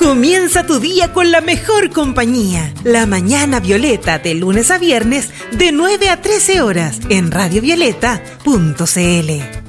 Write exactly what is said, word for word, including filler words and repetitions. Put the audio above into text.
Comienza tu día con la mejor compañía. La Mañana Violeta, de lunes a viernes, de nueve a trece horas, en radio violeta punto c l.